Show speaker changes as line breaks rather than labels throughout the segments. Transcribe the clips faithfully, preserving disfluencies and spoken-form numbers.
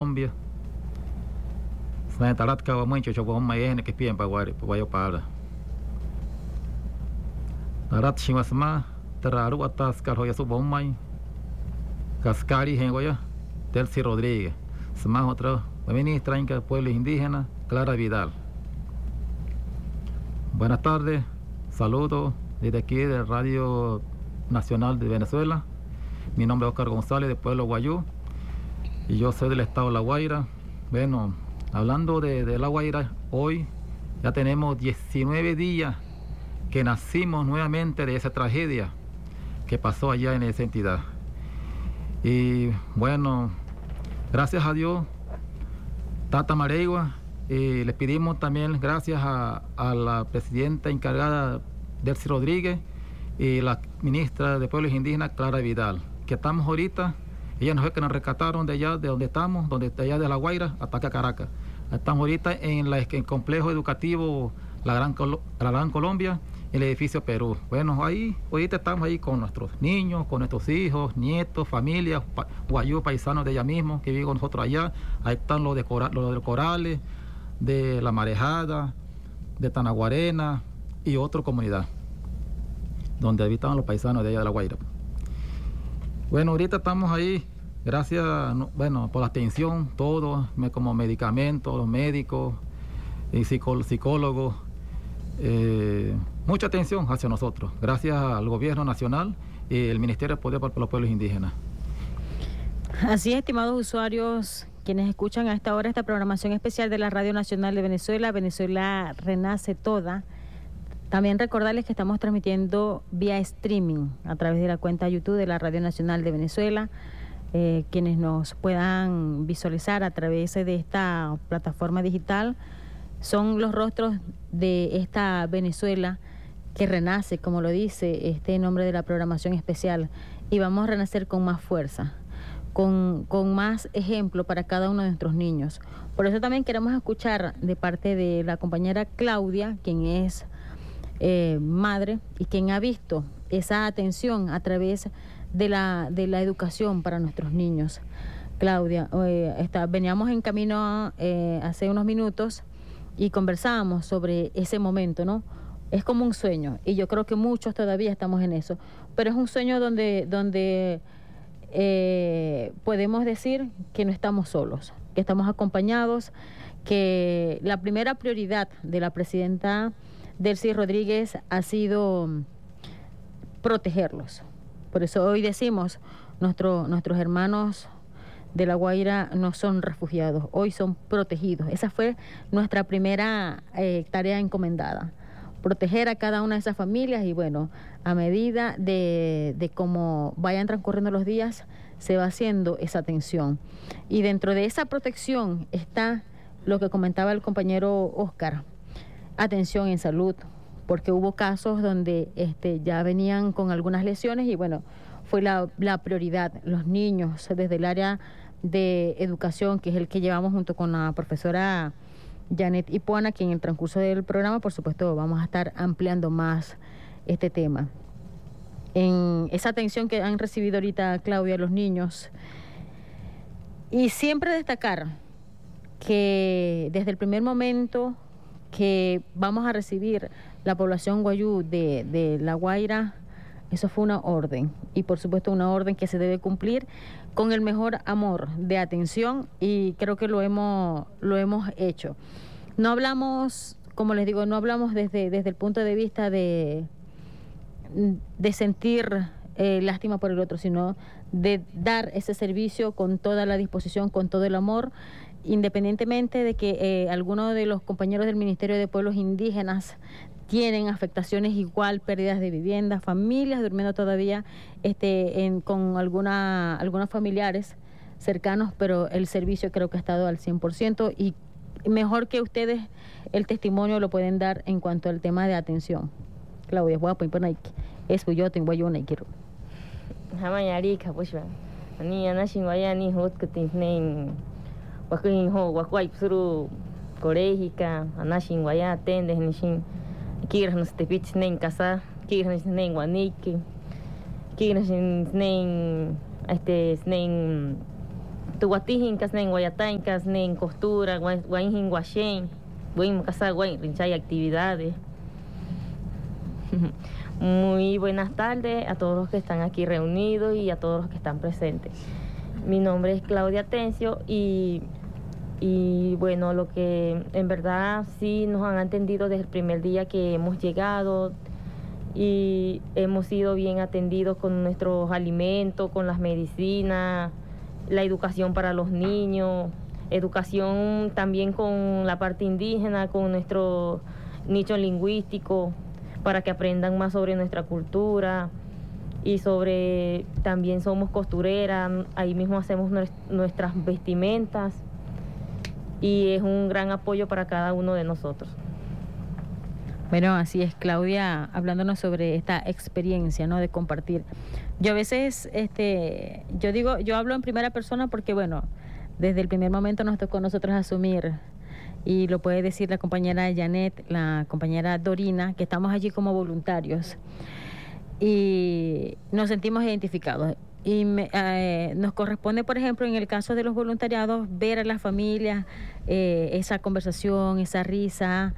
Colombia. Snae tarat ka mucho chobo mayen que pien pa guayo para. Tarat shimasma tararu atas carhoya su bombay. Cascari hengoya Delcy Rodríguez. Sma otra ministra Inca Pueblos Indígenas Clara Vidal. Buenas tardes, saludos desde aquí de Radio Nacional de Venezuela. Mi nombre es Oscar González, de Pueblo Guayú, y yo soy del estado de La Guaira. Bueno, hablando de, de La Guaira, hoy ya tenemos diecinueve días que nacimos nuevamente de esa tragedia que pasó allá en esa entidad. Y bueno, gracias a Dios, Tata Mareigua, y les pedimos también gracias a, a la presidenta encargada Delcy Rodríguez y la ministra de Pueblos Indígenas Clara Vidal, que estamos ahorita, ellas nos, que nos rescataron de allá, de donde estamos, donde de allá de La Guaira hasta acá Caracas. Estamos ahorita en, la, en el complejo educativo La Gran, la Gran Colombia, el edificio Perú. Bueno, ahí, ahorita estamos ahí con nuestros niños, con nuestros hijos, nietos, familias, pa, guayú, paisanos de allá mismo, que viven con nosotros allá. Ahí están los de, Cora, los de Corales, de La Marejada, de Tanaguarena y otra comunidad, donde habitaban los paisanos de allá de La Guaira. Bueno, ahorita estamos ahí, gracias, bueno, por la atención, todo, como medicamentos, los médicos, y psicólogos, eh, mucha atención hacia nosotros, gracias al gobierno nacional y el Ministerio de Poder para los Pueblos Indígenas.
Así es, estimados usuarios, quienes escuchan a esta hora esta programación especial de la Radio Nacional de Venezuela, Venezuela Renace Toda. También recordarles que estamos transmitiendo vía streaming a través de la cuenta YouTube de la Radio Nacional de Venezuela. Eh, quienes nos puedan visualizar a través de esta plataforma digital son los rostros de esta Venezuela que renace, como lo dice este nombre de la programación especial, y vamos a renacer con más fuerza, con, con más ejemplo para cada uno de nuestros niños. Por eso también queremos escuchar de parte de la compañera Claudia, quien es eh, madre y quien ha visto esa atención a través de la, de la educación para nuestros niños. Claudia, eh, está, veníamos en camino eh, hace unos minutos y conversábamos sobre ese momento, ¿no? Es como un sueño, y yo creo que muchos todavía estamos en eso, pero es un sueño donde, donde eh, podemos decir que no estamos solos, que estamos acompañados, que la primera prioridad de la presidenta Delcy Rodríguez ha sido protegerlos. Por eso hoy decimos, nuestro, nuestros hermanos de La Guaira no son refugiados, hoy son protegidos. Esa fue nuestra primera eh, tarea encomendada, proteger a cada una de esas familias, y bueno, a medida de, de cómo vayan transcurriendo los días, se va haciendo esa atención. Y dentro de esa protección está lo que comentaba el compañero Oscar, atención en salud, porque hubo casos donde este, ya venían con algunas lesiones y bueno, fue la, la prioridad, los niños desde el área de educación, que es el que llevamos junto con la profesora Janet Ipuana, que en el transcurso del programa, por supuesto, vamos a estar ampliando más este tema. En esa atención que han recibido ahorita, Claudia, los niños, y siempre destacar que desde el primer momento que vamos a recibir la población guayú de, de La Guaira, eso fue una orden, y por supuesto una orden que se debe cumplir con el mejor amor de atención, y creo que lo hemos, lo hemos hecho. No hablamos, como les digo, no hablamos desde, desde el punto de vista de, de sentir eh, lástima por el otro, sino de dar ese servicio con toda la disposición, con todo el amor, independientemente de que eh, algunos de los compañeros del Ministerio de Pueblos Indígenas tienen afectaciones igual, pérdidas de viviendas, familias durmiendo todavía este, en, con alguna, algunos familiares cercanos, pero el servicio creo que ha estado al cien por ciento, y mejor que ustedes el testimonio lo pueden dar en cuanto al tema de atención. Claudia, guapo, imponaiki, es yo tengo yo no quiero.
Hamayarika, pues, ni anashin wayani hot que tienen, wakin ho, wakwai suru, corejica, anashin wayatende, nishin. Kirhnas te pitch nen casa, kirhnas nen guaniki, kirhnas nen este nen tuguatijinkas nen guayatancas nen costura guayjin guachen buen casa guay rinchay actividades. Muy buenas tardes a todos los que están aquí reunidos y a todos los que están presentes. Mi nombre es Claudia Atencio y, y bueno, lo que en verdad sí nos han atendido desde el primer día que hemos llegado y hemos sido bien atendidos con nuestros alimentos, con las medicinas, la educación para los niños, educación también con la parte indígena, con nuestro nicho lingüístico, para que aprendan más sobre nuestra cultura y sobre, también somos costureras, ahí mismo hacemos nuestras vestimentas y es un gran apoyo para cada uno de nosotros.
Bueno, así es, Claudia, hablándonos sobre esta experiencia, ¿no?, de compartir. Yo a veces, este, yo digo, yo hablo en primera persona porque, bueno, desde el primer momento nos tocó a nosotros asumir, y lo puede decir la compañera Janet, la compañera Dorina, que estamos allí como voluntarios y nos sentimos identificados. Y me, eh, nos corresponde, por ejemplo, en el caso de los voluntariados, ver a las familias, eh, esa conversación, esa risa,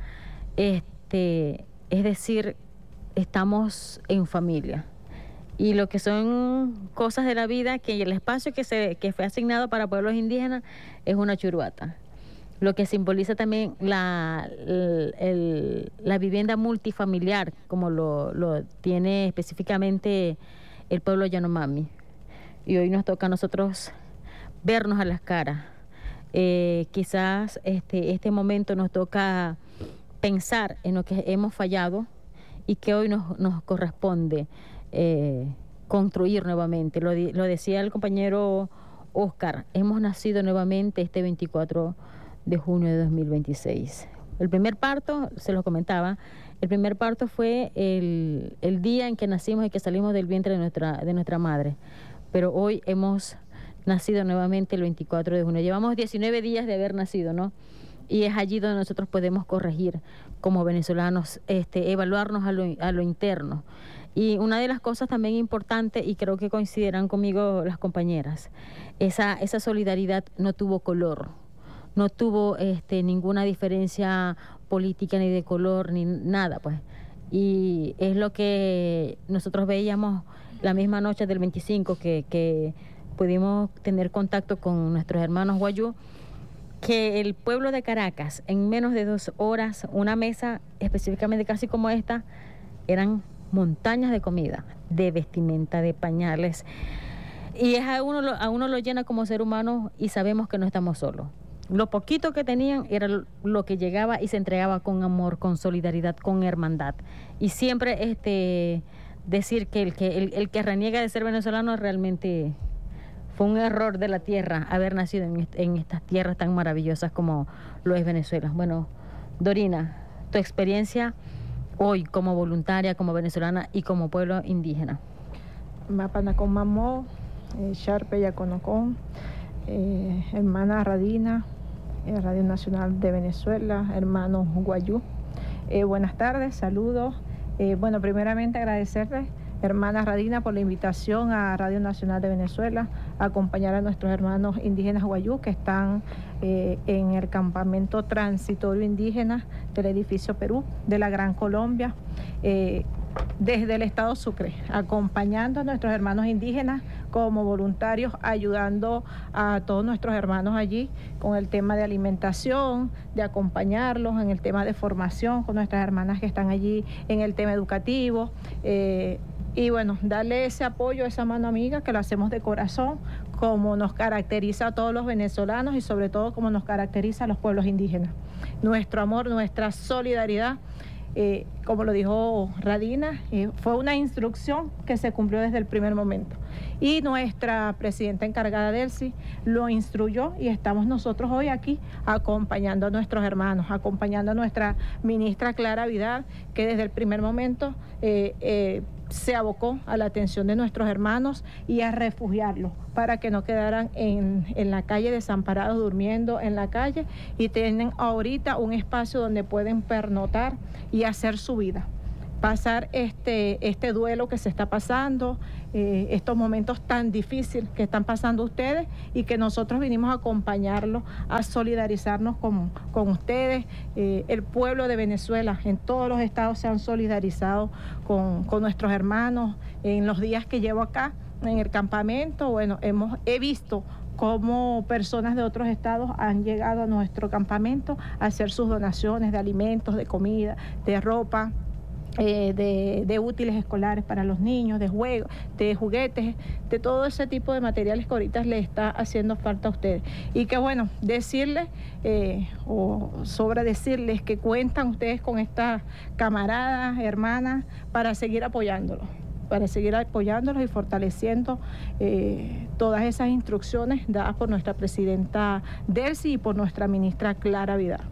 este, es decir, estamos en familia. Y lo que son cosas de la vida, que el espacio que, se, que fue asignado para pueblos indígenas es una churuata. Lo que simboliza también la, el, el, la vivienda multifamiliar, como lo, lo tiene específicamente el pueblo Yanomami. Y hoy nos toca a nosotros vernos a las caras. Eh, quizás este, este momento nos toca pensar en lo que hemos fallado y que hoy nos, nos corresponde eh, construir nuevamente. Lo, lo decía el compañero Oscar, hemos nacido nuevamente este veinticuatro de junio de dos mil veintiséis. El primer parto, se lo comentaba, el primer parto fue el, el día en que nacimos y que salimos del vientre de nuestra, de nuestra madre. Pero hoy hemos nacido nuevamente el veinticuatro de junio. Llevamos diecinueve días de haber nacido, ¿no? Y es allí donde nosotros podemos corregir como venezolanos, este, evaluarnos a lo, a lo interno. Y una de las cosas también importantes, y creo que coincidirán conmigo las compañeras, esa, esa solidaridad no tuvo color. No tuvo este, ninguna diferencia política ni de color ni nada, pues. Y es lo que nosotros veíamos la misma noche del veinticinco que, que pudimos tener contacto con nuestros hermanos guayú, que el pueblo de Caracas, en menos de dos horas, una mesa específicamente casi como esta, eran montañas de comida, de vestimenta, de pañales. Y es a uno, a uno lo llena como ser humano y sabemos que no estamos solos. Lo poquito que tenían era lo que llegaba y se entregaba con amor, con solidaridad, con hermandad. Y siempre este, decir que el que, el, el que reniega de ser venezolano realmente fue un error de la tierra haber nacido en, en estas tierras tan maravillosas como lo es Venezuela. Bueno, Dorina, tu experiencia hoy como voluntaria, como venezolana y como pueblo indígena.
Mapanacón Mamó, Sharpe Yaconocón, eh, hermana Radina, eh, Radio Nacional de Venezuela, hermanos guayú. Eh, buenas tardes, saludos. Eh, bueno, primeramente agradecerles, hermana Radina, por la invitación a Radio Nacional de Venezuela a acompañar a nuestros hermanos indígenas guayú que están eh, en el campamento transitorio indígena del edificio Perú de la Gran Colombia, eh, desde el estado Sucre, acompañando a nuestros hermanos indígenas como voluntarios, ayudando a todos nuestros hermanos allí con el tema de alimentación, de acompañarlos en el tema de formación con nuestras hermanas que están allí en el tema educativo. Eh, Y bueno, darle ese apoyo, esa mano amiga que lo hacemos de corazón, como nos caracteriza a todos los venezolanos y sobre todo como nos caracteriza a los pueblos indígenas. Nuestro amor, nuestra solidaridad, eh, como lo dijo Radina, eh, fue una instrucción que se cumplió desde el primer momento. Y nuestra presidenta encargada, Delcy, lo instruyó y estamos nosotros hoy aquí acompañando a nuestros hermanos, acompañando a nuestra ministra Clara Vidal, que desde el primer momento eh, eh, se abocó a la atención de nuestros hermanos y a refugiarlos para que no quedaran en, en la calle desamparados, durmiendo en la calle, y tienen ahorita un espacio donde pueden pernoctar y hacer su vida. pasar este, este duelo que se está pasando, eh, estos momentos tan difíciles que están pasando ustedes y que nosotros vinimos a acompañarlos, a solidarizarnos con, con ustedes. Eh, el pueblo de Venezuela en todos los estados se han solidarizado con, con nuestros hermanos. En los días que llevo acá en el campamento, bueno, hemos, he visto cómo personas de otros estados han llegado a nuestro campamento a hacer sus donaciones de alimentos, de comida, de ropa. Eh, de, de útiles escolares para los niños, de juegos, de juguetes, de todo ese tipo de materiales que ahorita les está haciendo falta a ustedes. Y que bueno, decirles, eh, o sobra decirles que cuentan ustedes con estas camaradas, hermanas, para seguir apoyándolos, para seguir apoyándolos y fortaleciendo eh, todas esas instrucciones dadas por nuestra presidenta Delcy y por nuestra ministra Clara Vidal.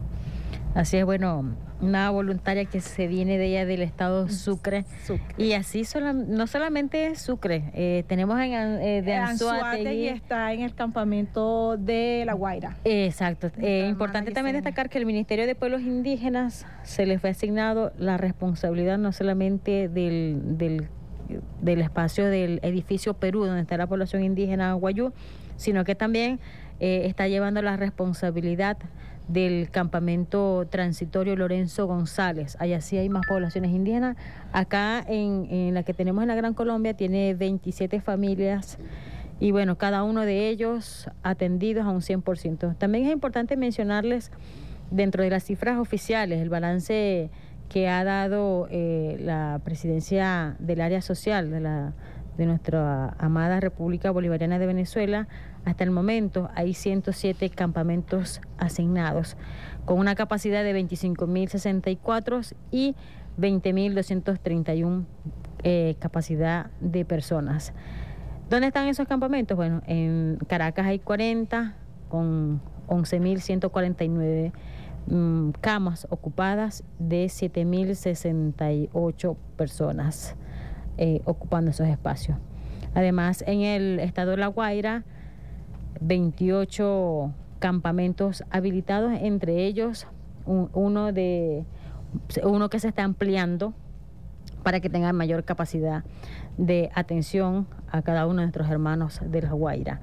Así es, bueno, una voluntaria que se viene de ella del estado Sucre, Sucre. Y así sola, no solamente Sucre, eh, tenemos en eh, de Anzoátegui,
y está en el campamento de La Guaira.
Exacto. Eh, importante también destacar que el Ministerio de Pueblos Indígenas se les fue asignado la responsabilidad no solamente del, del, del espacio del edificio Perú, donde está la población indígena Wayuu, sino que también eh, está llevando la responsabilidad del campamento transitorio Lorenzo González. Allá sí hay más poblaciones indígenas. Acá en, en la que tenemos en la Gran Colombia tiene veintisiete familias y bueno, cada uno de ellos atendidos a un cien por ciento. También es importante mencionarles dentro de las cifras oficiales el balance que ha dado eh, la presidencia del área social de la de nuestra amada República Bolivariana de Venezuela. Hasta el momento hay ciento siete campamentos asignados con una capacidad de veinticinco mil sesenta y cuatro y veinte mil doscientos treinta y uno eh, capacidad de personas. ¿Dónde están esos campamentos? Bueno, en Caracas hay cuarenta con once mil ciento cuarenta y nueve mm, camas ocupadas de siete mil sesenta y ocho personas. Eh, ocupando esos espacios. Además, en el estado de La Guaira, veintiocho campamentos habilitados, entre ellos un, uno de uno que se está ampliando para que tenga mayor capacidad de atención a cada uno de nuestros hermanos de La Guaira.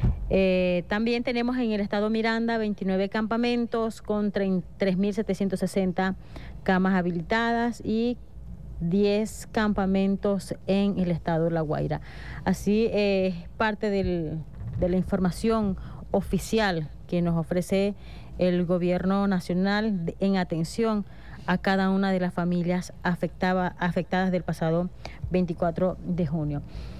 Eh, también tenemos en el estado Miranda veintinueve campamentos con tres mil setecientos sesenta camas habilitadas y diez campamentos en el estado de La Guaira. Así es eh, parte del, de la información oficial que nos ofrece el gobierno nacional de, en atención a cada una de las familias afectada, afectadas del pasado veinticuatro de junio.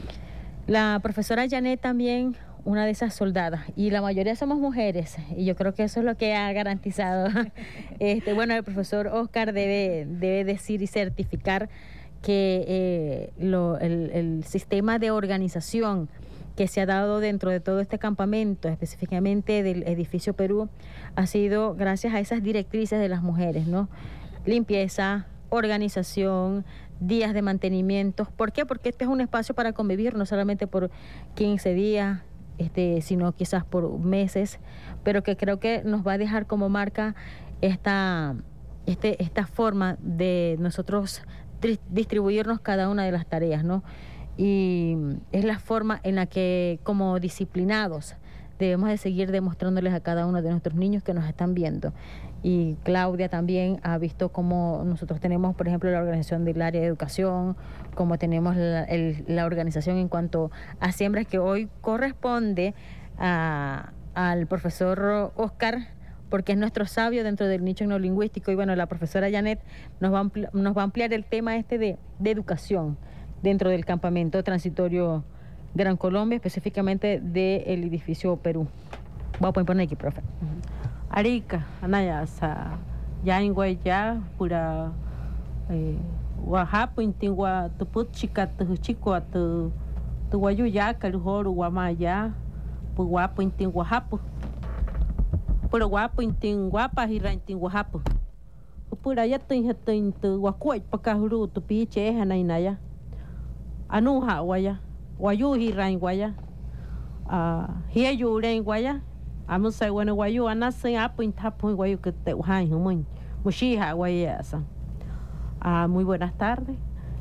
La profesora Janet también, una de esas soldadas, y la mayoría somos mujeres, y yo creo que eso es lo que ha garantizado. este, bueno, el profesor Oscar debe, debe decir y certificar que eh, lo, el, el sistema de organización que se ha dado dentro de todo este campamento, específicamente del edificio Perú, ha sido gracias a esas directrices de las mujeres, ¿no? Limpieza, organización, días de mantenimiento. ¿Por qué? Porque este es un espacio para convivir, no solamente por quince días, Este, sino quizás por meses, pero que creo que nos va a dejar como marca esta, este, esta forma de nosotros tri- distribuirnos cada una de las tareas, ¿no? Y es la forma en la que como disciplinados debemos de seguir demostrándoles a cada uno de nuestros niños que nos están viendo. Y Claudia también ha visto cómo nosotros tenemos, por ejemplo, la organización del área de educación, como tenemos la, el, la organización en cuanto a siembras, que hoy corresponde a, al profesor Oscar, porque es nuestro sabio dentro del nicho etnolingüístico. Y bueno, la profesora Janet nos va a, ampli- nos va a ampliar el tema este de, de educación dentro del campamento transitorio Gran Colombia, específicamente del edificio Perú. Voy a poner aquí, profe. Uh-huh.
Arica, anaya sa ya ingwe ya pura eh wa hapun tingwa tu put chika tu chiko tu tu wayu ya kalhor wa ma ya pu wa pun tingwa hapu pura wa pun tingwa pa hiran tingwa hapu pura ya tin hatin tu wa kwai pakahuru tu pi che hanainaya anu ha waya wayu hiran waya a hiya yu ren waya amo sai bueno wayu anasin apu intapu wayu que te uhan humun mushiha waya sa Ah, muy buenas tardes.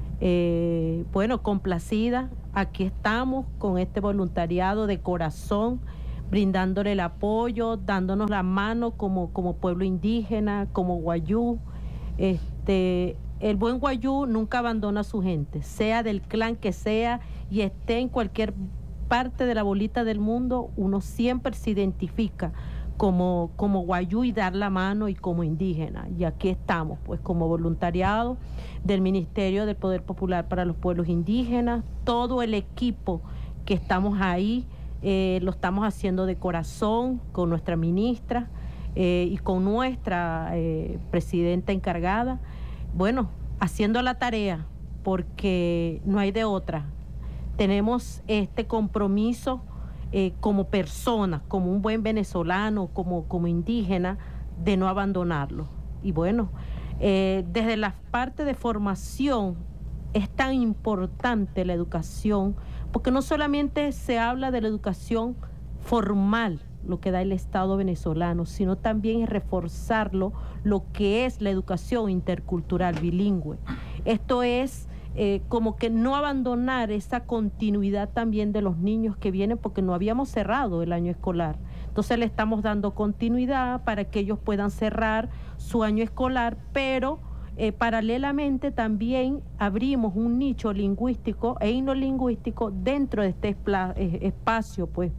Eh, bueno, complacida, aquí estamos con este voluntariado de corazón, brindándole el apoyo, dándonos la mano como, como pueblo indígena, como guayú. Este, el buen guayú nunca abandona a su gente, sea del clan que sea y esté en cualquier parte de la bolita del mundo, uno siempre se identifica como, como guayú y dar la mano y como indígena. Y aquí estamos, pues como voluntariado del Ministerio del Poder Popular para los Pueblos Indígenas, todo el equipo que estamos ahí, eh, lo estamos haciendo de corazón con nuestra ministra eh, y con nuestra eh, presidenta encargada, bueno, haciendo la tarea porque no hay de otra. Tenemos este compromiso eh, como persona, como un buen venezolano, como, como indígena, de no abandonarlo. Y bueno, eh, desde la parte de formación es tan importante la educación, porque no solamente se habla de la educación formal, lo que da el Estado venezolano, sino también es reforzarlo, lo que es la educación intercultural bilingüe. Esto es eh, como que no abandonar esa continuidad también de los niños que vienen, porque no habíamos cerrado el año escolar. Entonces le estamos dando continuidad para que ellos puedan cerrar su año escolar, pero eh, paralelamente también abrimos un nicho lingüístico e etnolingüístico dentro de este espla, eh, espacio, pues,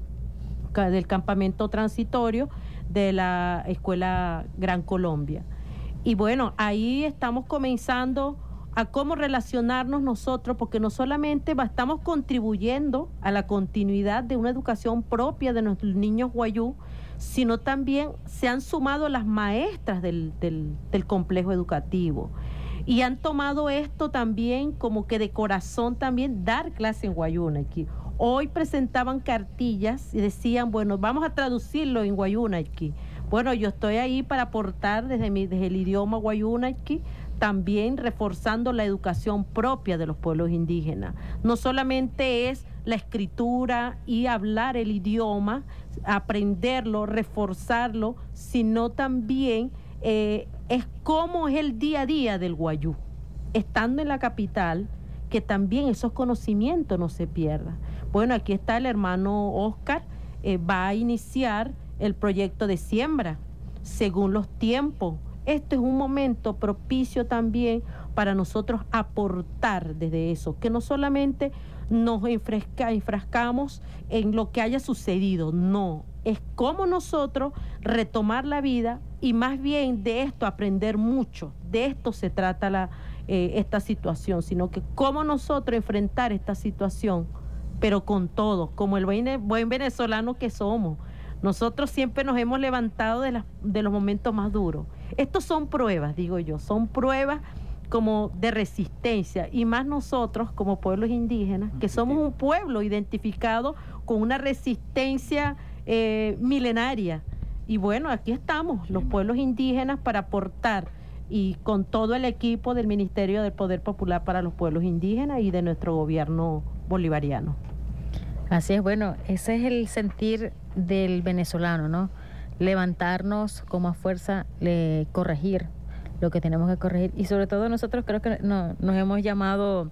del campamento transitorio de la Escuela Gran Colombia. Y bueno, ahí estamos comenzando a cómo relacionarnos nosotros, porque no solamente estamos contribuyendo a la continuidad de una educación propia de nuestros niños guayú, sino también se han sumado las maestras del, del, del complejo educativo y han tomado esto también como que de corazón también dar clase en Guayúnaiqui. Hoy presentaban cartillas y decían, bueno, vamos a traducirlo en Guayúnaiqui. Bueno, yo estoy ahí para aportar desde, mi, desde el idioma Guayúnaiqui, también reforzando la educación propia de los pueblos indígenas. No solamente es la escritura y hablar el idioma, aprenderlo, reforzarlo, sino también eh, es cómo es el día a día del guayú, estando en la capital, que también esos conocimientos no se pierdan. Bueno, aquí está el hermano Oscar, eh, va a iniciar el proyecto de siembra según los tiempos. Este es un momento propicio también para nosotros aportar desde eso, que no solamente nos enfresca, enfrascamos en lo que haya sucedido, no, es cómo nosotros retomar la vida y más bien de esto aprender mucho, de esto se trata la, eh, esta situación, sino que cómo nosotros enfrentar esta situación, pero con todo, como el buen, buen venezolano que somos. Nosotros siempre nos hemos levantado de, las, de los momentos más duros. Estos son pruebas, digo yo, son pruebas como de resistencia, y más nosotros como pueblos indígenas, que somos un pueblo identificado con una resistencia eh, milenaria. Y bueno, aquí estamos, los pueblos indígenas, para aportar, y con todo el equipo del Ministerio del Poder Popular para los Pueblos Indígenas y de nuestro gobierno bolivariano.
Así es, bueno, ese es el sentir del venezolano, ¿no? Levantarnos como a fuerza, le, corregir lo que tenemos que corregir, y sobre todo nosotros creo que no, nos hemos llamado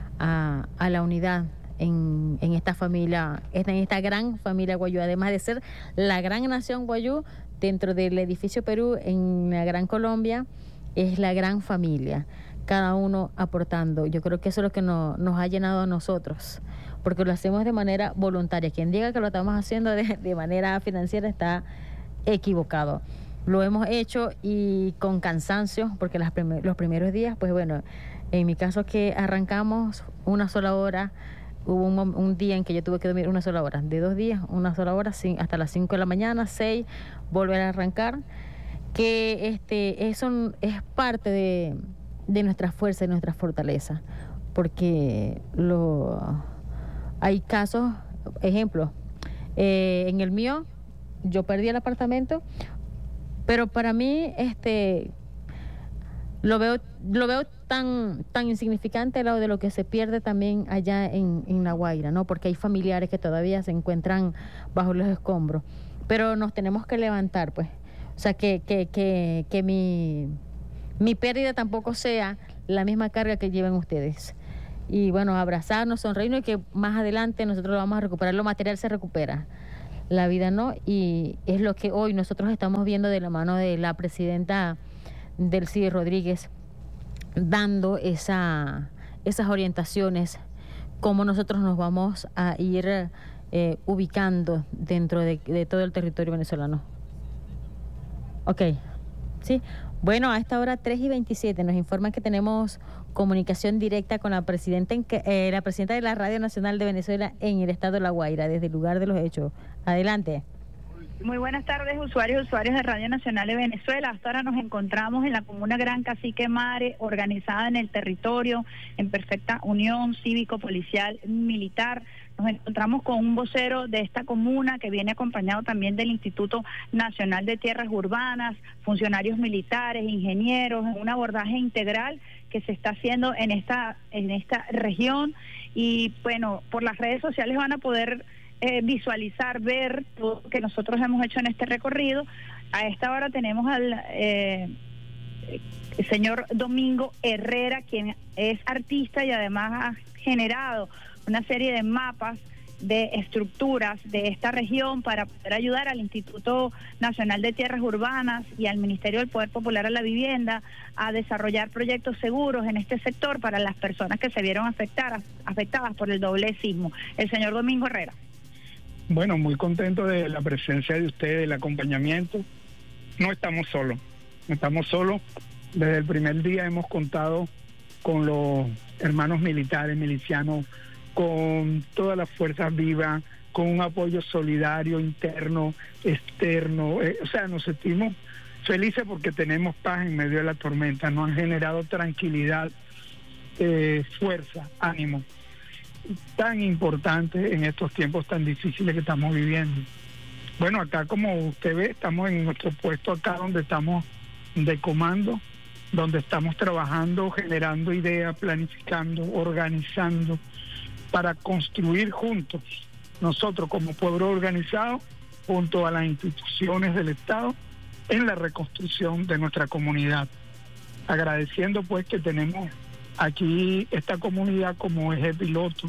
a, a la unidad en, en esta familia, en esta gran familia guayú, además de ser la gran nación guayú dentro del edificio Perú en la Gran Colombia, es la gran familia, cada uno aportando. Yo creo que eso es lo que no, nos ha llenado a nosotros, porque lo hacemos de manera voluntaria. Quien diga que lo estamos haciendo de, de manera financiera está equivocado. Lo hemos hecho y con cansancio, porque las prim- los primeros días, pues bueno, en mi caso que arrancamos una sola hora, hubo un, un día en que yo tuve que dormir una sola hora, de dos días, una sola hora, sin, hasta las cinco de la mañana, seis, volver a arrancar, que este eso es parte de, de nuestra fuerza y nuestra fortaleza, porque lo, hay casos, ejemplos, eh, en el mío, yo perdí el apartamento, pero para mí este lo veo lo veo tan tan insignificante al lado de lo que se pierde también allá en, en La Guaira, ¿no? Porque hay familiares que todavía se encuentran bajo los escombros, pero nos tenemos que levantar, pues. O sea, que que que, que mi mi pérdida tampoco sea la misma carga que llevan ustedes. Y bueno, abrazarnos, sonreírnos y que más adelante nosotros lo vamos a recuperar, lo material se recupera, la vida no, y es lo que hoy nosotros estamos viendo de la mano de la presidenta Delcy Rodríguez, dando esa, esas orientaciones, cómo nosotros nos vamos a ir eh, ubicando dentro de, de todo el territorio venezolano. Ok, sí. Bueno, a esta hora tres y veintisiete nos informan que tenemos comunicación directa con la presidenta, en que, eh, la presidenta de la Radio Nacional de Venezuela en el estado de La Guaira, desde el lugar de los hechos. Adelante.
Muy buenas tardes, usuarios y usuarios de Radio Nacional de Venezuela. Hasta ahora nos encontramos en la comuna Gran Cacique Mare, organizada en el territorio, en perfecta unión cívico-policial militar. Nos encontramos con un vocero de esta comuna que viene acompañado también del Instituto Nacional de Tierras Urbanas, funcionarios militares, ingenieros, en un abordaje integral que se está haciendo en esta, en esta región. Y bueno, por las redes sociales van a poder Eh, visualizar, ver todo lo que nosotros hemos hecho en este recorrido. A esta hora tenemos al eh, el señor Domingo Herrera, quien es artista y además ha generado una serie de mapas de estructuras de esta región para poder ayudar al Instituto Nacional de Tierras Urbanas y al Ministerio del Poder Popular a la Vivienda a desarrollar proyectos seguros en este sector para las personas que se vieron afectadas, afectadas por el doble sismo. El señor Domingo Herrera.
Bueno, muy contento de la presencia de ustedes, del acompañamiento. No estamos solos, no estamos solos. Desde el primer día hemos contado con los hermanos militares, milicianos, con todas las fuerzas vivas, con un apoyo solidario, interno, externo. Eh, o sea, nos sentimos felices porque tenemos paz en medio de la tormenta. Nos han generado tranquilidad, eh, fuerza, ánimo, tan importante en estos tiempos tan difíciles que estamos viviendo. Bueno, acá como usted ve, estamos en nuestro puesto acá donde estamos de comando, donde estamos trabajando, generando ideas, planificando, organizando, para construir juntos, nosotros como pueblo organizado, junto a las instituciones del Estado, en la reconstrucción de nuestra comunidad. Agradeciendo pues que tenemos aquí esta comunidad como eje piloto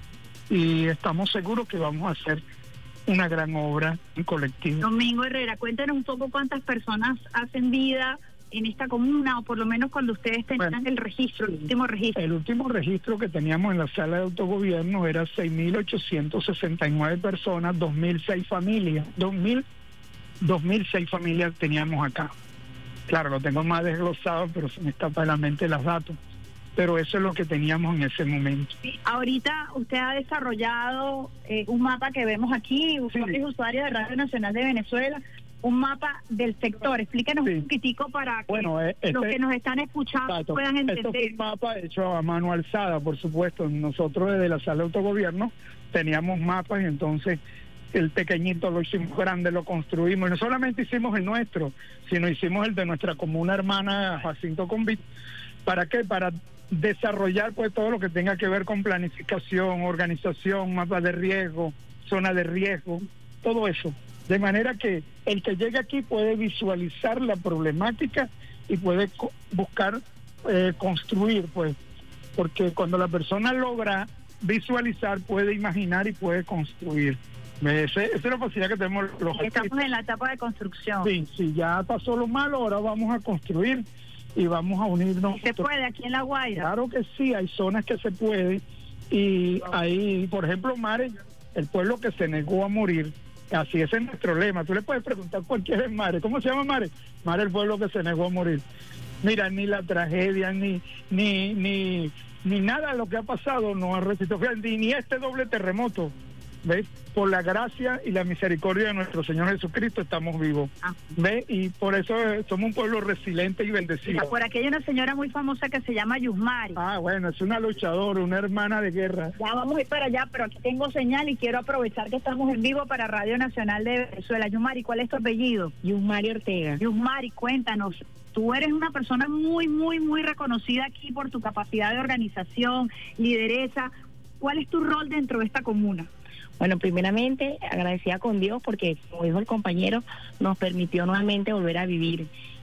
y estamos seguros que vamos a hacer una gran obra en colectivo.
Domingo Herrera, cuéntanos un poco cuántas personas hacen vida en esta comuna, o por lo menos cuando ustedes tenían bueno, el registro, el último registro.
El último registro que teníamos en la sala de autogobierno era seis mil ochocientas sesenta y nueve personas, dos mil seis familias, dos mil seis familias teníamos acá. Claro, lo tengo más desglosado, pero se me escapa de la mente los datos. Pero eso es lo que teníamos en ese momento.
Sí, ahorita usted ha desarrollado eh, un mapa que vemos aquí, usuarios y usuarios de Radio Nacional de Venezuela, un mapa del sector. Explíquenos sí. un poquitico para que bueno, este, los que nos están escuchando exacto. puedan entender.
Esto es un mapa hecho a mano alzada, por supuesto. Nosotros desde la sala de autogobierno teníamos mapas y entonces el pequeñito lo hicimos grande, lo construimos. Y no solamente hicimos el nuestro, sino hicimos el de nuestra comuna hermana Jacinto Convit. ¿Para qué? Para desarrollar pues todo lo que tenga que ver con planificación, organización, mapas de riesgo, zona de riesgo, todo eso. De manera que el que llegue aquí puede visualizar la problemática y puede co- buscar eh, construir, pues, porque cuando la persona logra visualizar, puede imaginar y puede construir. Ese, esa es la facilidad que tenemos los
Estamos artistas. En la etapa de construcción.
Sí, sí, ya pasó lo malo, ahora vamos a construir y vamos a unirnos.
¿Se puede aquí en La Guaira?
Claro que sí, hay zonas que se puede y ahí, por ejemplo, Mare, el pueblo que se negó a morir, así ese es nuestro lema. Tú le puedes preguntar a cualquiera en Mare, ¿cómo se llama Mare? Mare, el pueblo que se negó a morir. Mira, ni la tragedia, ni ni ni ni nada de lo que ha pasado nos ha resistido, ni, ni este doble terremoto. ¿Ves? Por la gracia y la misericordia de nuestro Señor Jesucristo estamos vivos. Ah. ¿Ves? Y por eso somos un pueblo resiliente y bendecido.
Por aquí hay una señora muy famosa que se llama Yusmari.
Ah, bueno, es una luchadora, una hermana de guerra.
Ya vamos a ir para allá, pero aquí tengo señal y quiero aprovechar que estamos en vivo para Radio Nacional de Venezuela. Yusmari, ¿cuál es tu apellido?
Yusmari Ortega.
Yusmari, cuéntanos. Tú eres una persona muy, muy, muy reconocida aquí por tu capacidad de organización, lideresa. ¿Cuál es tu rol dentro de esta comuna?
Bueno, primeramente agradecida con Dios porque, como dijo el compañero, nos permitió nuevamente volver a vivir.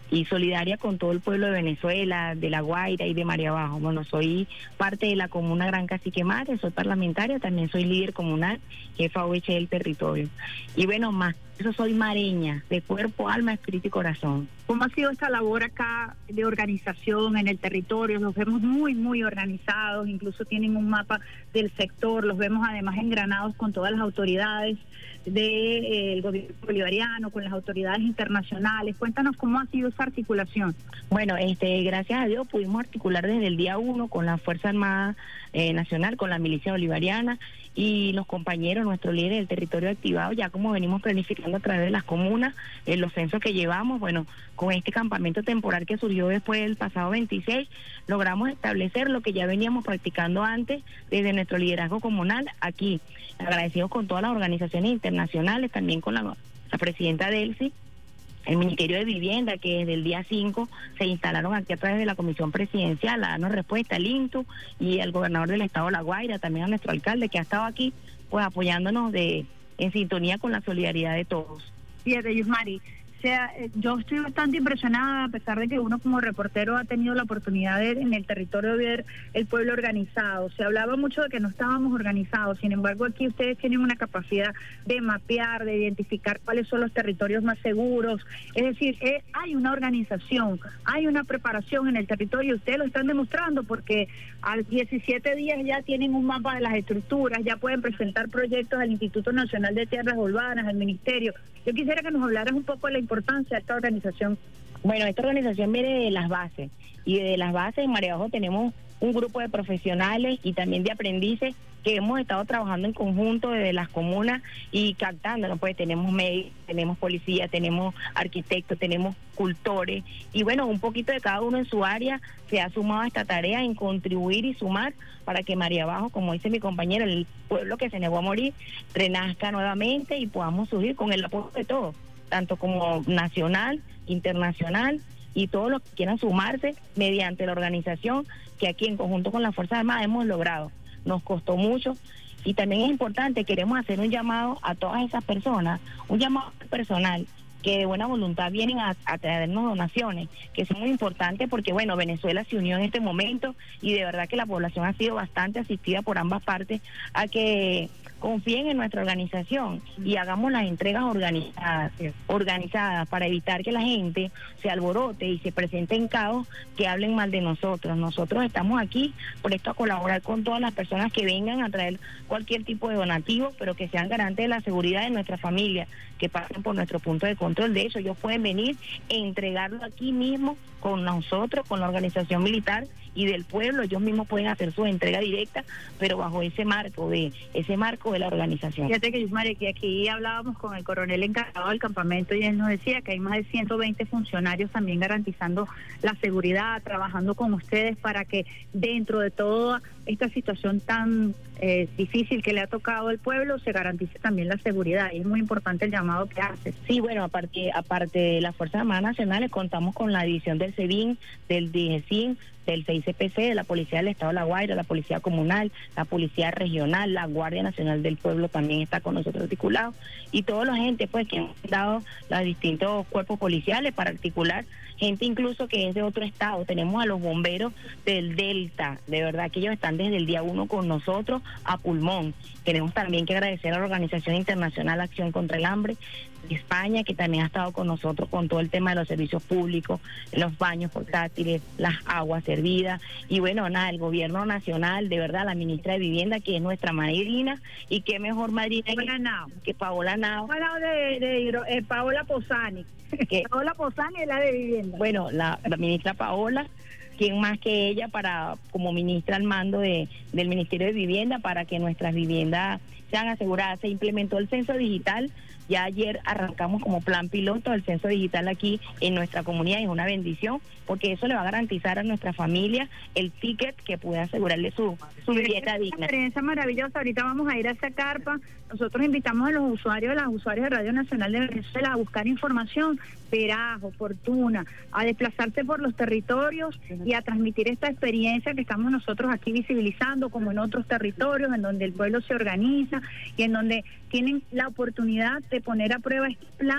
y solidaria con todo el pueblo de Venezuela, de La Guaira y de María Abajo. Bueno, soy parte de la comuna Gran Cacique Mare, soy parlamentaria, también soy líder comunal, jefa O H del territorio. Y bueno, más eso soy mareña, de cuerpo, alma, espíritu y corazón.
¿Cómo ha sido esta labor acá de organización en el territorio? Los vemos muy, muy organizados, incluso tienen un mapa del sector, los vemos además engranados con todas las autoridades del de, eh, gobierno bolivariano, con las autoridades internacionales. Cuéntanos cómo ha sido esa articulación.
Bueno, este, gracias a Dios pudimos articular desde el día uno con la Fuerza Armada eh, Nacional, con la milicia bolivariana y los compañeros, nuestros líderes del territorio activado, ya como venimos planificando a través de las comunas, eh, los censos que llevamos. Bueno, con este campamento temporal que surgió después del pasado veintiséis, logramos establecer lo que ya veníamos practicando antes desde nuestro liderazgo comunal aquí. Agradecidos con todas las organizaciones internacionales, también con la, la presidenta Delcy, el Ministerio de Vivienda, que desde el día cinco se instalaron aquí a través de la Comisión Presidencial a darnos respuesta, al INTU y al gobernador del estado de La Guaira, también a nuestro alcalde que ha estado aquí pues apoyándonos de en sintonía con la solidaridad de todos.
Fíjate, Yusmari, o sea, yo estoy bastante impresionada, a pesar de que uno como reportero ha tenido la oportunidad de en el territorio ver el pueblo organizado. Se hablaba mucho de que no estábamos organizados, sin embargo aquí ustedes tienen una capacidad de mapear, de identificar cuáles son los territorios más seguros. Es decir, eh, hay una organización, hay una preparación en el territorio, ustedes lo están demostrando porque a diecisiete días ya tienen un mapa de las estructuras, ya pueden presentar proyectos al Instituto Nacional de Tierras Urbanas, al Ministerio. Yo quisiera que nos hablaras un poco de la importancia de esta organización.
Bueno, esta organización viene de las bases, y de las bases en María Abajo tenemos un grupo de profesionales y también de aprendices que hemos estado trabajando en conjunto desde las comunas y captándonos, pues tenemos médicos, tenemos policía, tenemos arquitectos, tenemos cultores, y bueno, un poquito de cada uno en su área se ha sumado a esta tarea en contribuir y sumar para que María Abajo, como dice mi compañera, el pueblo que se negó a morir, renazca nuevamente y podamos surgir con el apoyo de todos, tanto como nacional, internacional, y todos los que quieran sumarse mediante la organización que aquí en conjunto con las Fuerzas Armadas hemos logrado. Nos costó mucho y también es importante, queremos hacer un llamado a todas esas personas, un llamado personal, que de buena voluntad vienen a, a traernos donaciones, que son muy importantes porque, bueno, Venezuela se unió en este momento y de verdad que la población ha sido bastante asistida por ambas partes a que confíen en nuestra organización y hagamos las entregas organizadas, organizadas para evitar que la gente se alborote y se presente en caos, que hablen mal de nosotros. Nosotros estamos aquí por esto a colaborar con todas las personas que vengan a traer cualquier tipo de donativo, pero que sean garantes de la seguridad de nuestra familia, que pasen por nuestro punto de control. De hecho, ellos pueden venir e entregarlo aquí mismo con nosotros, con la organización militar y del pueblo. Ellos mismos pueden hacer su entrega directa, pero bajo ese marco de ese marco de la organización.
Fíjate que, Yusmari, que aquí hablábamos con el coronel encargado del campamento y él nos decía que hay más de ciento veinte funcionarios también garantizando la seguridad, trabajando con ustedes para que dentro de toda esta situación tan eh, difícil que le ha tocado al pueblo se garantice también la seguridad, y es muy importante el llamado que hace.
Sí, bueno, aparte, aparte de las Fuerzas Armadas Nacionales, contamos con la división del SEBIN, del DIGESIN, del C I C P C, de la Policía del Estado de La Guaira, la Policía Comunal, la Policía Regional, la Guardia Nacional del Pueblo también está con nosotros articulado, y toda la gente pues que han dado los distintos cuerpos policiales para articular, gente incluso que es de otro estado. Tenemos a los bomberos del Delta, de verdad que ellos están desde el día uno con nosotros a pulmón. Tenemos también que agradecer a la Organización Internacional Acción contra el Hambre de España, que también ha estado con nosotros con todo el tema de los servicios públicos, los baños portátiles, las aguas servidas, y bueno, nada, el gobierno nacional, de verdad, la ministra de Vivienda, que es nuestra madrina, y qué mejor madrina que, que Paola Nao.
de, de, de eh, Paola Posani. Que, Paola Posani es la de Vivienda.
Bueno, la, la ministra Paola, ¿quién más que ella para como ministra al mando de del Ministerio de Vivienda para que nuestras viviendas sean aseguradas? Se implementó el censo digital, ya ayer arrancamos como plan piloto el censo digital aquí en nuestra comunidad, y es una bendición porque eso le va a garantizar a nuestra familia el ticket que pueda asegurarle su, su vivienda digna.
Una experiencia maravillosa. Ahorita vamos a ir a esa carpa. Nosotros invitamos a los usuarios, a las usuarias de Radio Nacional de Venezuela a buscar información veraz, oportuna, a desplazarse por los territorios y a transmitir esta experiencia que estamos nosotros aquí visibilizando, como en otros territorios en donde el pueblo se organiza y en donde tienen la oportunidad de poner a prueba este plan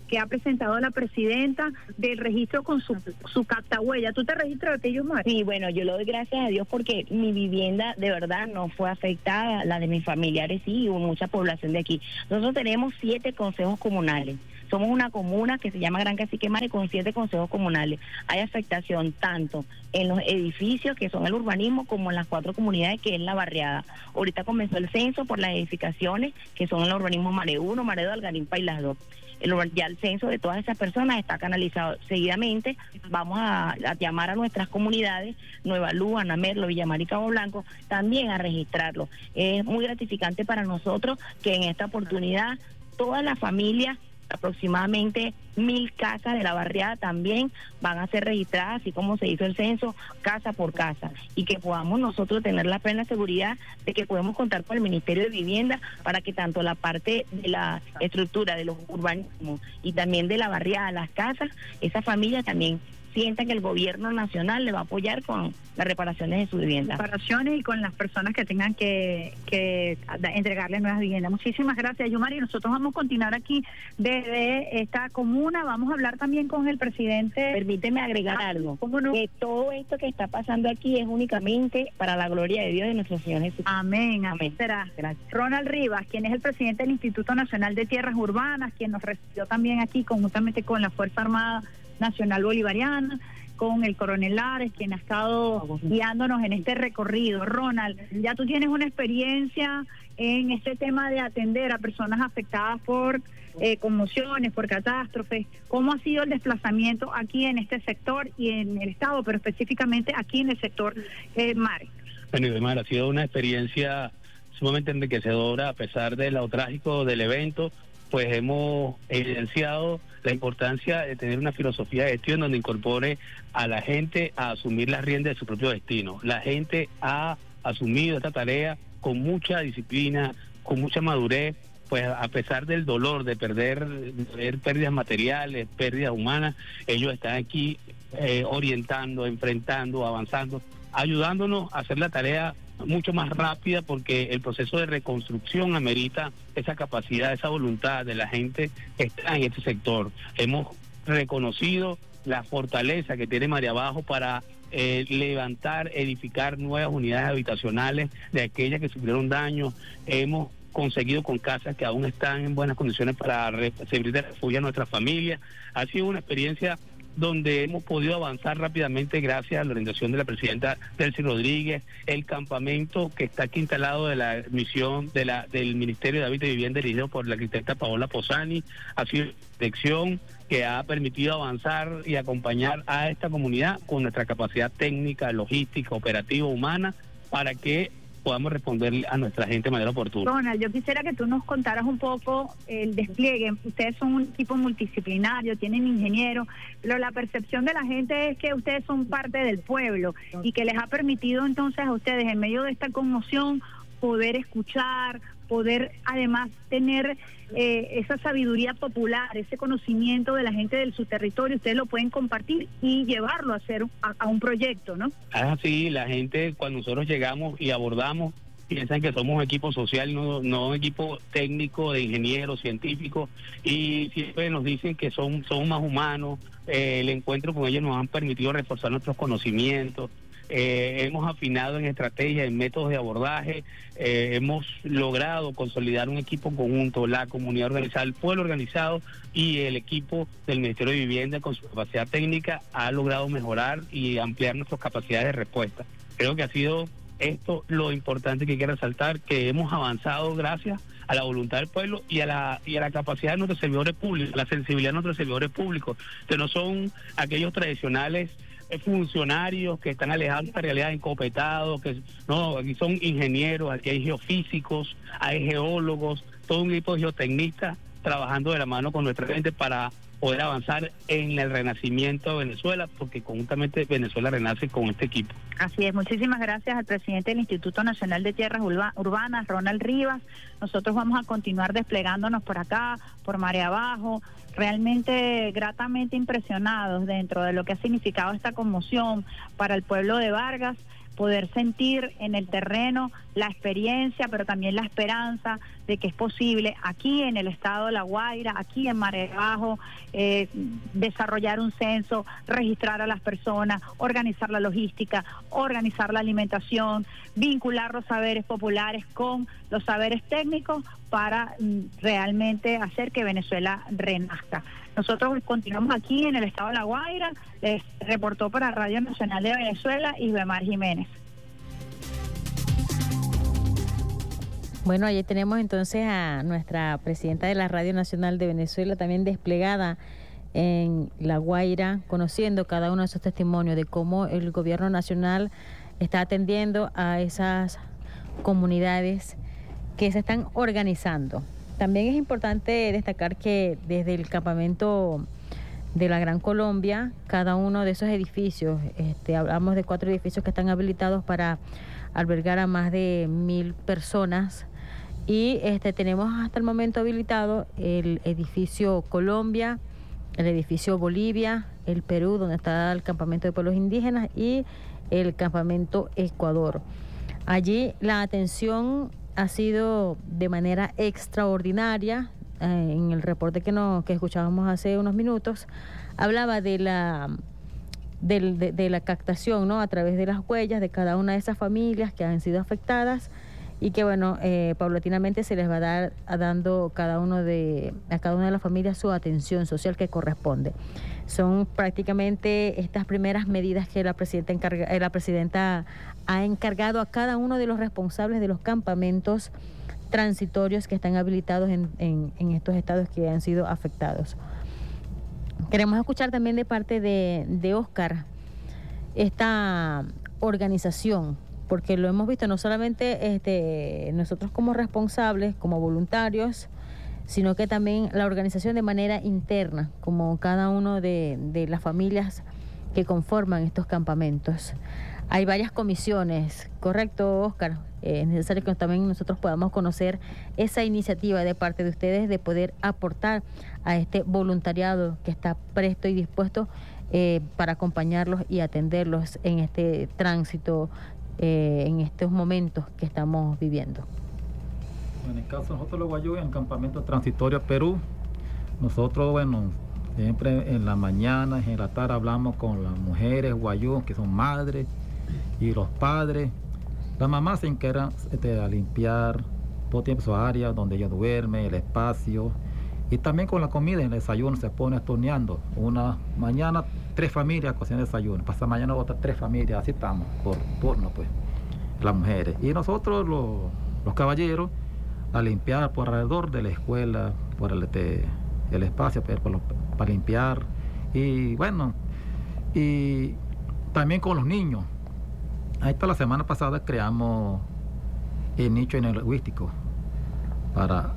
que ha presentado la presidenta del registro con su, su captahuella. ¿Tú te registras, Yumari?
Sí, bueno, yo le doy gracias a Dios porque mi vivienda de verdad no fue afectada, la de mis familiares sí, y hubo mucha población de aquí. Nosotros tenemos siete consejos comunales. Somos una comuna que se llama Gran Cacique Mare con siete consejos comunales. Hay afectación tanto en los edificios, que son el urbanismo, como en las cuatro comunidades, que es la barriada. Ahorita comenzó el censo por las edificaciones, que son el urbanismo Mare uno, Mare dos, Algarimpa y las dos. El, ya el censo de todas esas personas está canalizado. Seguidamente vamos a, a llamar a nuestras comunidades, Nueva Luz, Anamerlo, Villamar y Cabo Blanco, también a registrarlo. Es muy gratificante para nosotros que en esta oportunidad todas las familias, aproximadamente mil casas de la barriada también van a ser registradas, así como se hizo el censo, casa por casa, y que podamos nosotros tener la plena seguridad de que podemos contar con el Ministerio de Vivienda para que tanto la parte de la estructura de los urbanismos y también de la barriada, las casas, esas familias también sientan que el gobierno nacional le va a apoyar con las reparaciones de su vivienda.
Reparaciones y con las personas que tengan que, que entregarle nuevas viviendas. Muchísimas gracias, Yumari. Nosotros vamos a continuar aquí desde esta comuna. Vamos a hablar también con el presidente.
Permíteme agregar ah, algo.
¿Cómo no?
Que todo esto que está pasando aquí es únicamente para la gloria de Dios y de nuestro Señor Jesús.
Amén, amén. Será. Gracias. Ronald Rivas, quien es el presidente del Instituto Nacional de Tierras Urbanas, quien nos recibió también aquí conjuntamente con la Fuerza Armada Nacional Bolivariana, con el coronel Lares, quien ha estado guiándonos en este recorrido. Ronald, ya tú tienes una experiencia en este tema de atender a personas afectadas por eh, conmociones, por catástrofes. ¿Cómo ha sido el desplazamiento aquí en este sector y en el estado, pero específicamente aquí en el sector eh, Mare?
Bueno, Yumari, ha sido una experiencia sumamente enriquecedora, a pesar de lo trágico del evento. Pues hemos evidenciado la importancia de tener una filosofía de gestión donde incorpore a la gente a asumir las riendas de su propio destino. La gente ha asumido esta tarea con mucha disciplina, con mucha madurez, pues a pesar del dolor de perder, de perder pérdidas materiales, pérdidas humanas, ellos están aquí eh, orientando, enfrentando, avanzando, ayudándonos a hacer la tarea mucho más rápida, porque el proceso de reconstrucción amerita esa capacidad, esa voluntad de la gente que está en este sector. Hemos reconocido la fortaleza que tiene Mare Abajo para eh, levantar, edificar nuevas unidades habitacionales de aquellas que sufrieron daño. Hemos conseguido con casas que aún están en buenas condiciones para servir de refugio a nuestras familias. Ha sido una experiencia donde hemos podido avanzar rápidamente gracias a la orientación de la presidenta Delcy Rodríguez, el campamento que está aquí instalado de la misión de la del Ministerio de Hábitat y Vivienda dirigido por la arquitecta Paola Posani, ha sido una dirección que ha permitido avanzar y acompañar a esta comunidad con nuestra capacidad técnica, logística, operativa, humana, para que podamos responder a nuestra gente de manera oportuna.
Ronald, yo quisiera que tú nos contaras un poco el despliegue. Ustedes son un equipo multidisciplinario, tienen ingenieros, pero la percepción de la gente es que ustedes son parte del pueblo y que les ha permitido entonces a ustedes, en medio de esta conmoción, poder escuchar, poder además tener eh, esa sabiduría popular, ese conocimiento de la gente de su territorio. Ustedes lo pueden compartir y llevarlo a hacer a, a un proyecto, ¿no?
Ah, sí, la gente cuando nosotros llegamos y abordamos piensan que somos un equipo social, no, no un equipo técnico de ingenieros, científicos, y siempre nos dicen que son, son más humanos. Eh, el encuentro con ellos nos han permitido reforzar nuestros conocimientos. Eh, hemos afinado en estrategias, en métodos de abordaje, eh, hemos logrado consolidar un equipo conjunto, la comunidad organizada, el pueblo organizado y el equipo del Ministerio de Vivienda con su capacidad técnica ha logrado mejorar y ampliar nuestras capacidades de respuesta. Creo que ha sido esto lo importante que hay que resaltar, que hemos avanzado gracias a la voluntad del pueblo y a la y a la capacidad de nuestros servidores públicos, a la sensibilidad de nuestros servidores públicos, que no son aquellos tradicionales funcionarios que están alejados de esta realidad, encopetados, que no, aquí son ingenieros, aquí hay geofísicos, hay geólogos, todo un equipo de geotecnistas trabajando de la mano con nuestra gente para poder avanzar en el renacimiento de Venezuela, porque conjuntamente Venezuela renace con este equipo.
Así es, muchísimas gracias al presidente del Instituto Nacional de Tierras Urbanas, Ronald Rivas. Nosotros vamos a continuar desplegándonos por acá, por Mare Abajo, realmente gratamente impresionados dentro de lo que ha significado esta conmoción para el pueblo de Vargas, poder sentir en el terreno la experiencia, pero también la esperanza de que es posible aquí en el estado de La Guaira, aquí en Mar de Ajó, eh, desarrollar un censo, registrar a las personas, organizar la logística, organizar la alimentación, vincular los saberes populares con los saberes técnicos para mm, realmente hacer que Venezuela renazca. Nosotros continuamos aquí en el estado de La Guaira. Les reportó para Radio Nacional de Venezuela Isbemar Jiménez.
Bueno, allí tenemos entonces a nuestra presidenta de la Radio Nacional de Venezuela, también desplegada en La Guaira, conociendo cada uno de esos testimonios de cómo el gobierno nacional está atendiendo a esas comunidades que se están organizando. También es importante destacar que desde el campamento de la Gran Colombia, cada uno de esos edificios, este, hablamos de cuatro edificios que están habilitados para albergar a más de mil personas, y este, tenemos hasta el momento habilitado el edificio Colombia, el edificio Bolivia, el Perú, donde está el campamento de pueblos indígenas, y el campamento Ecuador. Allí la atención ha sido de manera extraordinaria. Eh, en el reporte que, no, que escuchábamos hace unos minutos, hablaba de la, de, de, de la captación, ¿no?, a través de las huellas de cada una de esas familias que han sido afectadas, y que bueno, eh, paulatinamente se les va a dar a dando cada uno de, a cada una de las familias su atención social que corresponde. Son prácticamente estas primeras medidas que la presidenta, encarga, eh, la presidenta ha encargado a cada uno de los responsables de los campamentos transitorios que están habilitados en, en, en estos estados que han sido afectados. Queremos escuchar también de parte de, de Oscar esta organización, porque lo hemos visto no solamente este, nosotros como responsables, como voluntarios, sino que también la organización de manera interna, como cada uno de, de las familias que conforman estos campamentos. Hay varias comisiones, ¿correcto, Oscar? Eh, es necesario que también nosotros podamos conocer esa iniciativa de parte de ustedes de poder aportar a este voluntariado que está presto y dispuesto eh, para acompañarlos y atenderlos en este tránsito, eh, en estos momentos que estamos viviendo.
En el caso de nosotros los guayú, en el campamento transitorio Perú, nosotros, bueno, siempre en la mañana, en la tarde hablamos con las mujeres guayú, que son madres, y los padres. Las mamás se encargan este, a limpiar todo tiempo su área donde ellos duermen, el espacio, y también con la comida. En el desayuno se pone turneando. Una mañana tres familias cocinan desayuno, pasada mañana otras tres familias, así estamos por turno, pues, las mujeres. Y nosotros los, los caballeros a limpiar por alrededor de la escuela, por el, este, el espacio pues, por los, para limpiar. Y bueno, y también con los niños. Ahí está, la semana pasada creamos el nicho lingüístico para...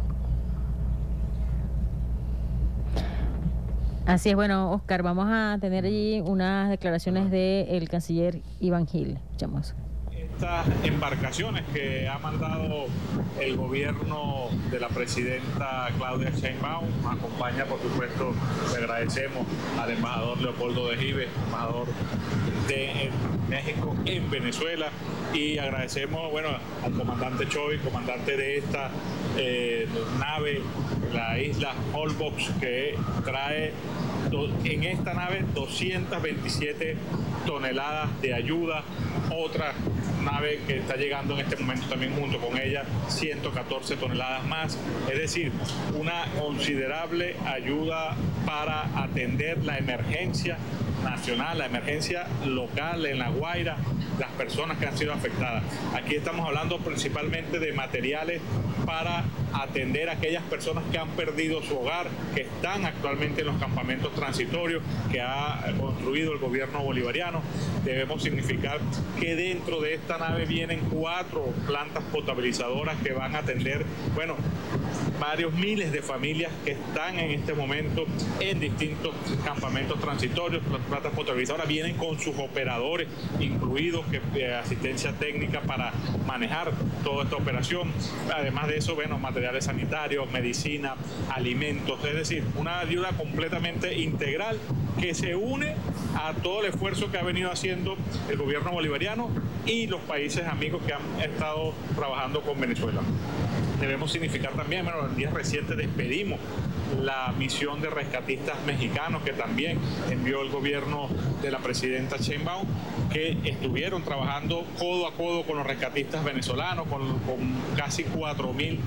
Así es, bueno, Oscar, vamos a tener allí unas declaraciones del canciller Iván Gil. Escuchamos.
Estas embarcaciones que ha mandado el gobierno de la presidenta Claudia Sheinbaum nos acompaña, por supuesto. Le agradecemos al embajador Leopoldo de Gives, embajador de México en Venezuela, y agradecemos, bueno, al comandante Chovy, comandante de esta eh, nave, la isla Holbox, que trae en esta nave doscientas veintisiete toneladas de ayuda. Otra nave que está llegando en este momento también junto con ella, ciento catorce toneladas más. Es decir, una considerable ayuda para atender la emergencia nacional, la emergencia local en La Guaira, las personas que han sido afectadas. Aquí estamos hablando principalmente de materiales para atender a aquellas personas que han perdido su hogar, que están actualmente en los campamentos transitorios que ha construido el gobierno bolivariano. Debemos significar que dentro de esta nave vienen cuatro plantas potabilizadoras que van a atender, bueno, varios miles de familias que están en este momento en distintos campamentos transitorios. Las plantas potabilizadoras vienen con sus operadores incluidos, que eh, asistencia técnica para manejar toda esta operación. Además de eso, bueno, materiales sanitarios, medicina, alimentos, es decir, una ayuda completamente integral que se une a todo el esfuerzo que ha venido haciendo el gobierno bolivariano y los países amigos que han estado trabajando con Venezuela. Debemos significar también, bueno, en días recientes despedimos la misión de rescatistas mexicanos que también envió el gobierno de la presidenta Sheinbaum, que estuvieron trabajando codo a codo con los rescatistas venezolanos, con, con casi cuatro mil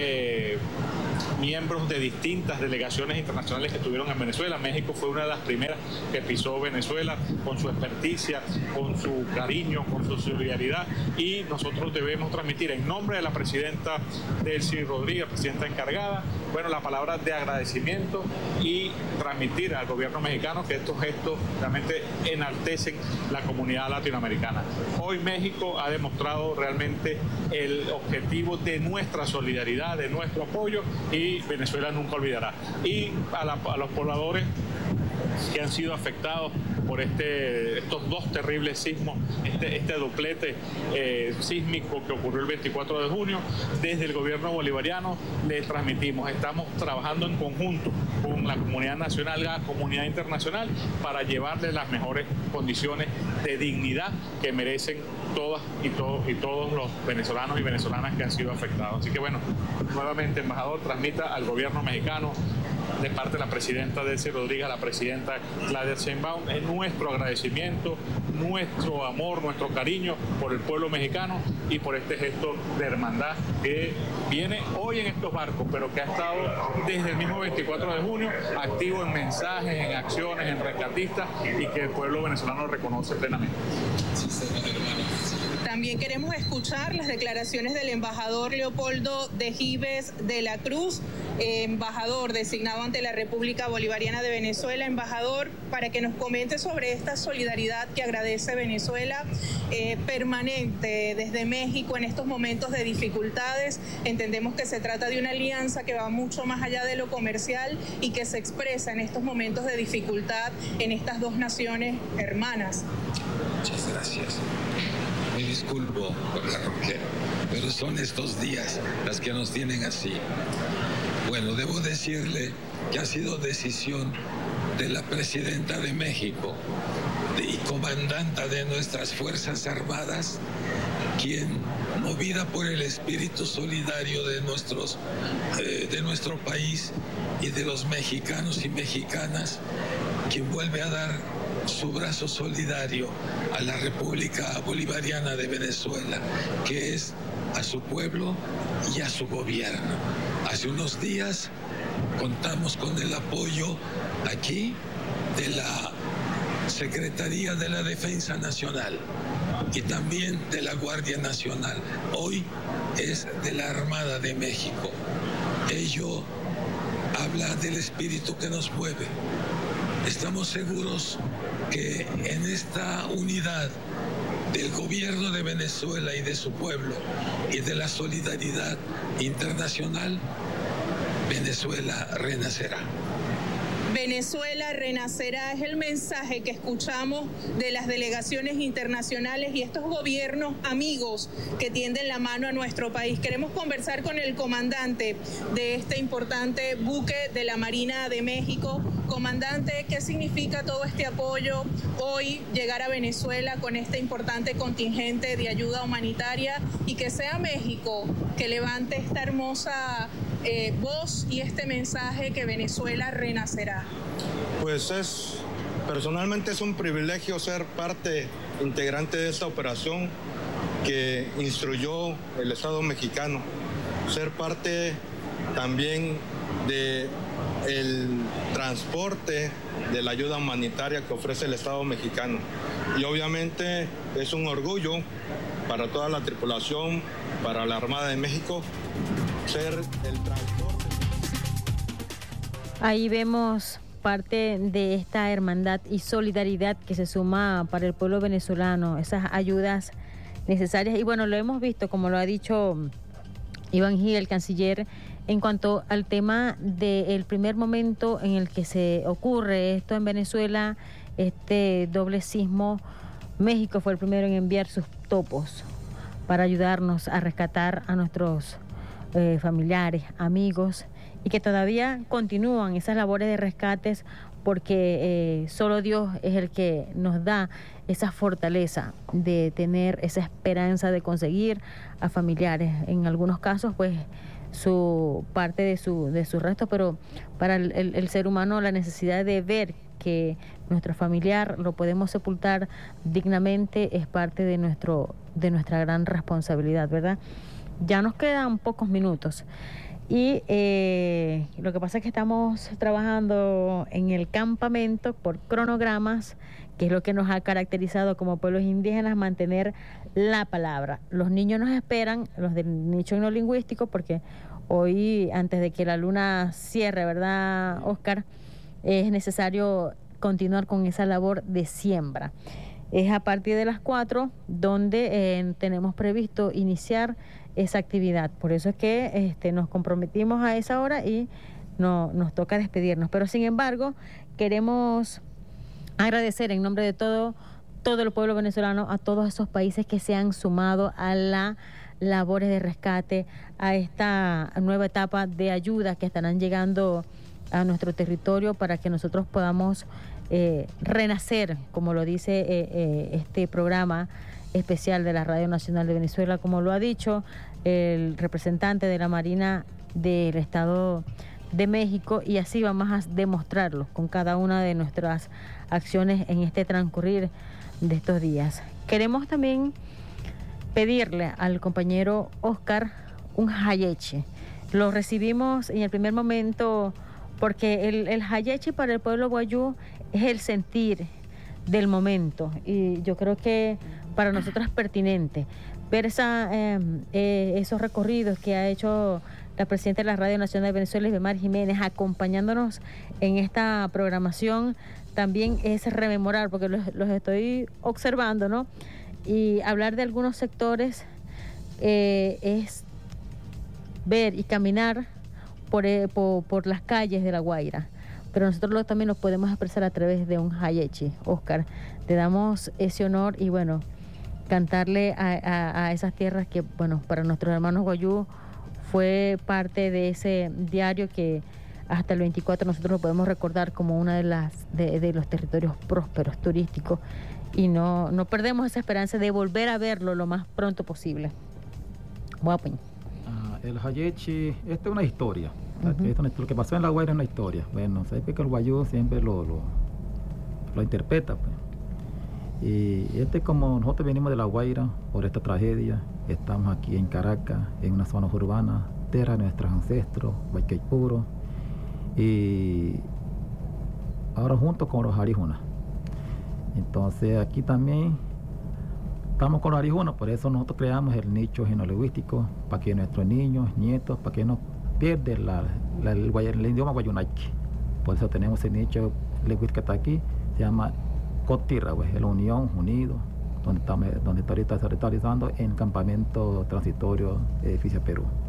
eh, miembros de distintas delegaciones internacionales que estuvieron en Venezuela. México fue una de las primeras que pisó Venezuela con su experticia, con su cariño, con su solidaridad, y nosotros debemos transmitir en nombre de la presidenta Delcy Rodríguez, presidenta encargada, bueno, la palabra de agradecimiento y transmitir al gobierno mexicano que estos gestos realmente enaltecen la comunidad latinoamericana. Hoy México ha demostrado realmente el objetivo de nuestra solidaridad, de nuestro apoyo, y Venezuela nunca olvidará. Y a, la, a los pobladores que han sido afectados por este, estos dos terribles sismos, este, este doblete eh, sísmico que ocurrió el veinticuatro de junio, desde el gobierno bolivariano les transmitimos, estamos trabajando en conjunto con la comunidad nacional, la comunidad internacional, para llevarles las mejores condiciones de dignidad que merecen todas y todos y todos los venezolanos y venezolanas que han sido afectados. Así que bueno, nuevamente, embajador, transmita al gobierno mexicano de parte de la presidenta Delcy Rodríguez, a la presidenta Claudia Sheinbaum, es nuestro agradecimiento, nuestro amor, nuestro cariño por el pueblo mexicano y por este gesto de hermandad que viene hoy en estos barcos, pero que ha estado desde el mismo veinticuatro de junio activo en mensajes, en acciones, en rescatistas, y que el pueblo venezolano reconoce plenamente.
También queremos escuchar las declaraciones del embajador Leopoldo de Gives de la Cruz, eh, embajador designado ante la República Bolivariana de Venezuela. Embajador, para que nos comente sobre esta solidaridad que agradece Venezuela, eh, permanente desde México en estos momentos de dificultades. Entendemos que se trata de una alianza que va mucho más allá de lo comercial y que se expresa en estos momentos de dificultad en estas dos naciones hermanas.
Muchas gracias. Me disculpo por la ronquera, pero son estos días las que nos tienen así. Bueno, debo decirle que ha sido decisión de la presidenta de México y comandanta de nuestras Fuerzas Armadas, quien, movida por el espíritu solidario de, nuestros, eh, de nuestro país y de los mexicanos y mexicanas, quien vuelve a dar su brazo solidario a la República Bolivariana de Venezuela, que es a su pueblo y a su gobierno. Hace unos días contamos con el apoyo aquí de la Secretaría de la Defensa Nacional y también de la Guardia Nacional. Hoy es de la Armada de México. Ello habla del espíritu que nos mueve. Estamos seguros que en esta unidad del gobierno de Venezuela y de su pueblo y de la solidaridad internacional, Venezuela renacerá.
Venezuela renacerá es el mensaje que escuchamos de las delegaciones internacionales y estos gobiernos amigos que tienden la mano a nuestro país. Queremos conversar con el comandante de este importante buque de la Marina de México. Comandante, ¿qué significa todo este apoyo hoy, llegar a Venezuela con este importante contingente de ayuda humanitaria, y que sea México que levante esta hermosa eh, voz y este mensaje que Venezuela renacerá?
Pues es, personalmente es un privilegio ser parte integrante de esta operación que instruyó el Estado mexicano, ser parte también de el transporte de la ayuda humanitaria que ofrece el Estado mexicano. Y obviamente es un orgullo para toda la tripulación, para la Armada de México, ser el transporte.
Ahí vemos parte de esta hermandad y solidaridad que se suma para el pueblo venezolano, esas ayudas necesarias. Y bueno, lo hemos visto, como lo ha dicho Iván Gil, el canciller En cuanto al tema del primer momento en el que se ocurre esto en Venezuela, este doble sismo, México fue el primero en enviar sus topos para ayudarnos a rescatar a nuestros eh, familiares, amigos, y que todavía continúan esas labores de rescates porque eh, solo Dios es el que nos da esa fortaleza de tener esa esperanza de conseguir a familiares. En algunos casos, pues, su parte de su de sus restos, pero para el, el, el ser humano la necesidad de ver que nuestro familiar lo podemos sepultar dignamente es parte de nuestro de nuestra gran responsabilidad, ¿verdad? Ya nos quedan pocos minutos y eh, lo que pasa es que estamos trabajando en el campamento por cronogramas, que es lo que nos ha caracterizado como pueblos indígenas, mantener la palabra. Los niños nos esperan, los del nicho etnolingüístico, porque hoy, antes de que la luna cierre, ¿verdad, Oscar?, es necesario continuar con esa labor de siembra. Es a partir de las cuatro donde eh, tenemos previsto iniciar esa actividad. Por eso es que este, nos comprometimos a esa hora y no, nos toca despedirnos. Pero sin embargo, queremos agradecer en nombre de todo, todo el pueblo venezolano a todos esos países que se han sumado a las labores de rescate, a esta nueva etapa de ayuda que estarán llegando a nuestro territorio para que nosotros podamos eh, renacer, como lo dice eh, eh, este programa especial de la Radio Nacional de Venezuela, como lo ha dicho el representante de la Marina del Estado de México, y así vamos a demostrarlo con cada una de nuestras acciones en este transcurrir de estos días. Queremos también pedirle al compañero Oscar un hayeche. Lo recibimos en el primer momento porque el, el hayeche para el pueblo guayú es el sentir del momento, y yo creo que para nosotros es pertinente ver esa, eh, eh, esos recorridos que ha hecho la presidenta de la Radio Nacional de Venezuela, Ibemar Jiménez, acompañándonos en esta programación. También es rememorar, porque los, los estoy observando, ¿no? Y hablar de algunos sectores eh, es ver y caminar por, eh, por, por las calles de La Guaira. Pero nosotros lo, también lo podemos expresar a través de un hayeche. Oscar, te damos ese honor y bueno, cantarle a, a, a esas tierras que, bueno, para nuestros hermanos guayú fue parte de ese diario que hasta el veinticuatro nosotros lo podemos recordar como una de las de, de los territorios prósperos turísticos, y no, no perdemos esa esperanza de volver a verlo lo más pronto posible. Guapo.
Ah, el hayeche, esta es una historia. Uh-huh. Esto, lo que pasó en La Guaira es una historia. Bueno, sabes que el guayú siempre lo, lo, lo interpreta, pues. Y este, como nosotros venimos de La Guaira por esta tragedia, estamos aquí en Caracas, en una zona urbana, tierra de nuestros ancestros, Guaycaipuro, y ahora junto con los arijunas. Entonces aquí también estamos con los arijunas, por eso nosotros creamos el nicho genolingüístico, para que nuestros niños, nietos, para que no pierdan la, la, el, el idioma guayunaique. Por eso tenemos el nicho lingüístico que está aquí, se llama Cotirra, pues, la Unión Unido, donde, estamos, donde ahorita se está realizando en el campamento transitorio Edificio Perú.